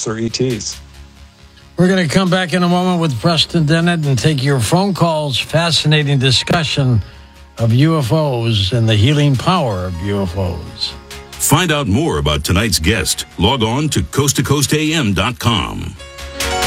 ghosts or ETs. We're going to come back in a moment with Preston Dennett and take your phone calls. Fascinating discussion of UFOs and the healing power of UFOs. Find out more about tonight's guest. Log on to coasttocoastam.com.